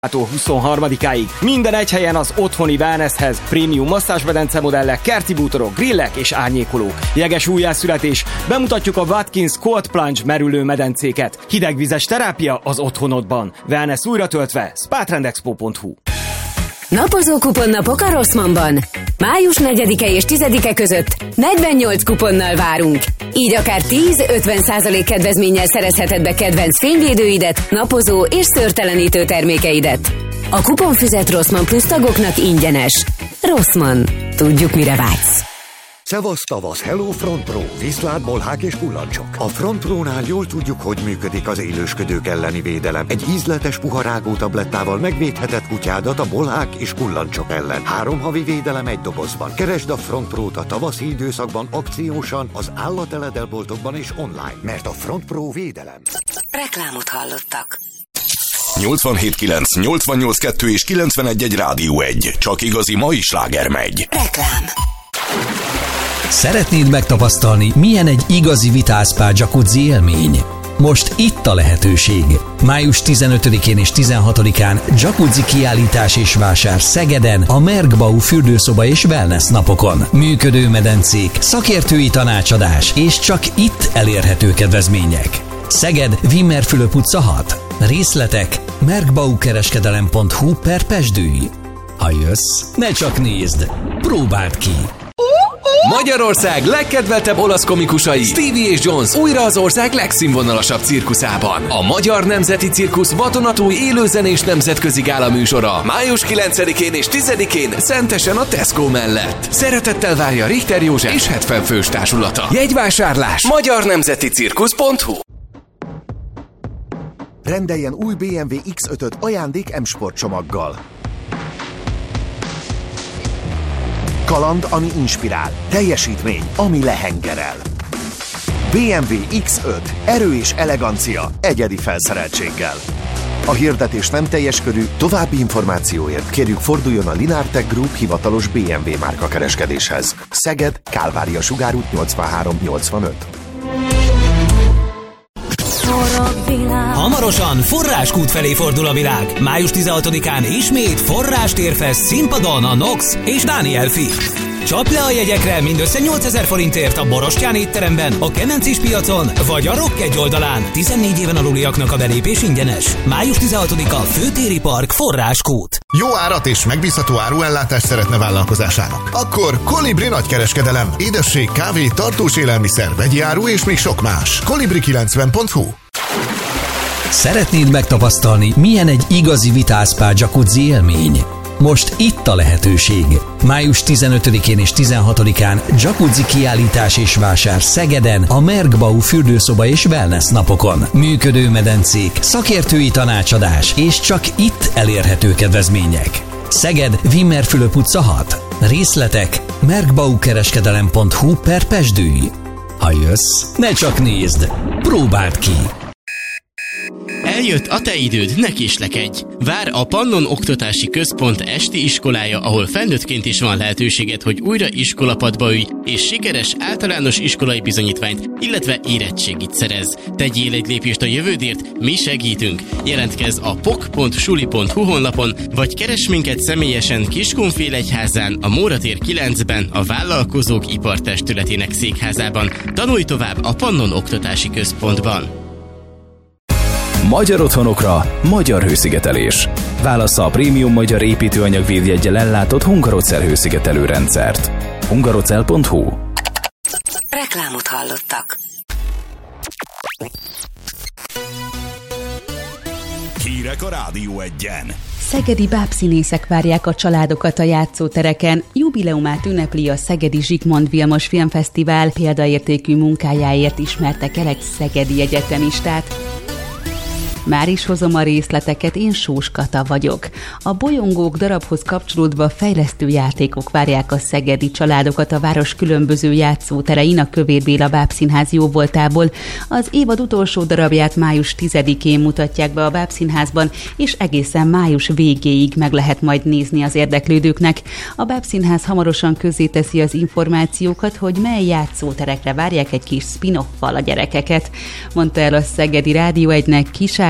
23-áig minden egy helyen az otthoni wellnesshez, prémium masszázsmedence modellek, kerti bútorok, grillek és árnyékolók. Jeges újjászületés, bemutatjuk a Watkins Cold Plunge merülő medencéket. Hidegvizes terápia az otthonodban. Wellness újra töltve, spatrendexpo.hu. Napozó kuponnapok a Rossmannban. Május 4-e és 10-e között 48 kuponnal várunk. Így akár 10-50% kedvezménnyel szerezheted be kedvenc fényvédőidet, napozó és szőrtelenítő termékeidet. A kuponfüzet Rossmann Plus tagoknak ingyenes. Rossmann. Tudjuk, mire vágysz. Szevasz tavasz, Hello Front Pro, viszlát, bolhák és kullancsok. A Front Pro-nál jól tudjuk, hogy működik az élősködők elleni védelem. Egy ízletes puharágó tablettával megvédheted kutyádat a bolhák és kullancsok ellen. 3 havi védelem egy dobozban. Keresd a Front Pro-t a tavaszi időszakban akciósan, az állateledelboltokban és online, mert a Front Pro védelem. Reklámot hallottak. 87.9, 88.2 és 91.1 Rádió 1. Csak igazi mai sláger megy. Reklám. Szeretnéd megtapasztalni, milyen egy igazi Vitalspa jacuzzi élmény? Most itt a lehetőség. Május 15-én és 16-án jacuzzi kiállítás és vásár Szegeden a Merkbau fürdőszoba és wellness napokon. Működő medencék, szakértői tanácsadás és csak itt elérhető kedvezmények. Szeged, Wimmer Fülöp utca 6. Részletek merkbaukereskedelem.hu/pesdőj. Ha jössz, ne csak nézd, próbáld ki! Magyarország legkedveltebb olasz komikusai Stevie és Jones újra az ország legszínvonalasabb cirkuszában. A Magyar Nemzeti Cirkusz vadonatúj élőzenés nemzetközi gála műsora május 9-én és 10-én Szentesen a Tesco mellett. Szeretettel várja Richter József és 70 fős társulata. Jegyvásárlás magyarnemzeticirkusz.hu. Rendeljen új BMW X5-öt ajándék M-Sport csomaggal. Kaland, ami inspirál. Teljesítmény, ami lehengerel. BMW X5. Erő és elegancia. Egyedi felszereltséggel. A hirdetés nem teljes körű, további információért kérjük forduljon a Linartech Group hivatalos BMW márka kereskedéshez. Szeged, Kálvária Sugárút 83-85. Hamarosan Forráskút felé fordul a világ. Május 16-án ismét Forrástérfest színpadon a Nox és Daniel Fish. Csapd le a jegyekre mindössze 8000 forintért a Borostyán étteremben, a Kemencis piacon vagy a Rock egy oldalán. 14 éven aluliaknak a belépés ingyenes. Május 16-a Főtéri Park, Forráskút. Jó árat és megbízható áruellátást szeretne vállalkozásának? Akkor Kolibri nagykereskedelem. Édesség, kávé, tartós élelmiszer, vegyi áru és még sok más. Kolibri90.hu. Szeretnéd megtapasztalni, milyen egy igazi Vitalspa jacuzzi élmény? Most itt a lehetőség. Május 15-én és 16-án jacuzzi kiállítás és vásár Szegeden a Merkbau fürdőszoba és wellness napokon. Működő medencék, szakértői tanácsadás és csak itt elérhető kedvezmények. Szeged, Wimmer Fülöp utca 6. Részletek merkbaukereskedelem.hu/pesdőj. Ha jössz, ne csak nézd, próbáld ki! Eljött a te időd, ne késlekedj! Vár a Pannon Oktatási Központ esti iskolája, ahol felnőttként is van lehetőséged, hogy újra iskolapadba ülj, és sikeres általános iskolai bizonyítványt, illetve érettségit szerez. Tegyél egy lépést a jövődért, mi segítünk! Jelentkezz a pok.suli.hu honlapon, vagy keres minket személyesen Kiskunfélegyházán, a Móra tér 9-ben, a Vállalkozók Ipartestületének székházában. Tanulj tovább a Pannon Oktatási Központban! Magyar otthonokra, magyar hőszigetelés. Válassza a prémium magyar építőanyag védjeggyel ellátott Hungarocell hőszigetelő rendszert. hungarocell.hu. Reklámot hallottak. Hírek a Rádió 1-en. Szegedi bábszínészek várják a családokat a játszótereken. Jubileumát ünnepli a Szegedi Zsigmond Vilmos Filmfesztivál. Példaértékű munkájáért ismertek el egy szegedi egyetemistát. Már is hozom a részleteket, én Sós Kata vagyok. A bolyongók darabhoz kapcsolódva fejlesztő játékok várják a szegedi családokat a város különböző játszóterein a Kövér Béla Bábszínház jóvoltából. Az évad utolsó darabját május 10-én mutatják be a Bábszínházban, és egészen május végéig meg lehet majd nézni az érdeklődőknek. A Bábszínház hamarosan közzéteszi az információkat, hogy mely játszóterekre várják egy kis spin-off-val a gyerekeket, mondta el a Szegedi Rádió 1-nek Kisák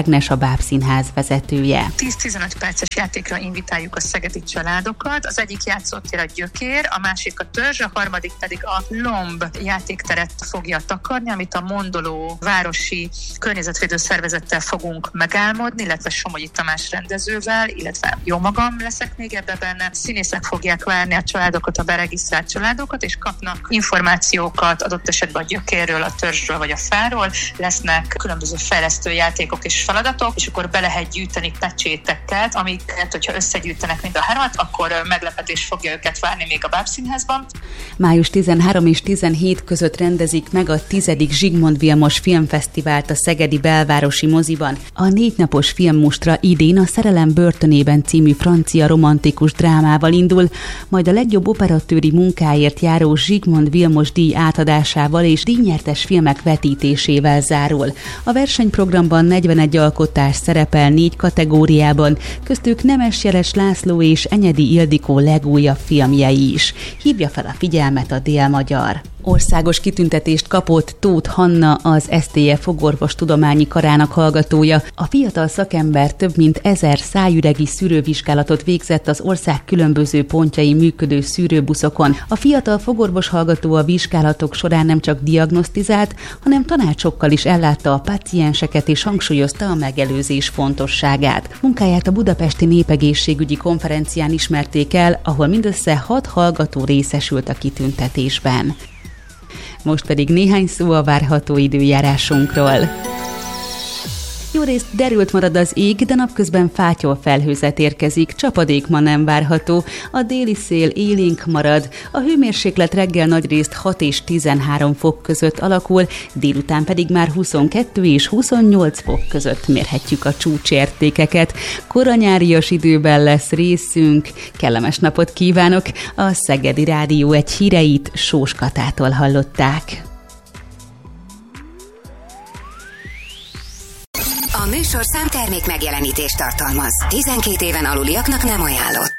Ágnes, a Bábszínház vezetője. 10-15 perces játékra invitáljuk a szegedi családokat. Az egyik játszótér a Gyökér, a másik a Törzs, a harmadik pedig a Lomb játékteret fogja takarni, amit a Mondoló városi környezetvédő szervezettel fogunk megálmodni, illetve Somogyi Tamás rendezővel, illetve jó magam leszek még ebben benne. Színészek fogják várni a családokat, a beregisztrált családokat, és kapnak információkat adott esetben a Gyökérről, a Törzsről vagy a Fáról. Lesznek különböző fejlesztő játékok és feladatok, és akkor be lehet gyűjteni pecséteket, amiket, hogyha összegyűjtenek mind a hármat, akkor meglepetés fogja őket várni még a Bábszínházban. Május 13 és 17 között rendezik meg a 10. Zsigmond Vilmos Filmfesztivált a szegedi belvárosi moziban. A 4 napos filmmustra idén a Szerelem börtönében című francia romantikus drámával indul, majd a legjobb operatőri munkáért járó Zsigmond Vilmos díj átadásával és díjnyertes filmek vetítésével zárul. A versenyprogramban 41 alkotás szerepel 4 kategóriában, köztük Nemesjeles László és Enyedi Ildikó legújabb filmjei is. Hívja fel a figyelmet a Dél-Magyar. Országos kitüntetést kapott Tóth Hanna, az STF fogorvostudományi karának hallgatója. A fiatal szakember több mint 1000 szájüregi szűrővizsgálatot végzett az ország különböző pontjai működő szűrőbuszokon. A fiatal fogorvos hallgató a vizsgálatok során nem csak diagnosztizált, hanem tanácsokkal is ellátta a pácienseket és hangsúlyozta a megelőzés fontosságát. Munkáját a Budapesti Népegészségügyi Konferencián ismerték el, ahol mindössze 6 hallgató részesült a kitüntetésben. Most pedig néhány szó a várható időjárásunkról. Jórészt derült marad az ég, de napközben fátyol felhőzet érkezik, csapadék ma nem várható, a déli szél élénk marad, a hőmérséklet reggel nagyrészt 6 és 13 fok között alakul, délután pedig már 22 és 28 fok között mérhetjük a csúcsértékeket. Koranyárias időben lesz részünk, kellemes napot kívánok, a Szegedi Rádió egy híreit Sós Katától hallották. A műsorszám termék megjelenítést tartalmaz. 12 éven aluliaknak nem ajánlott.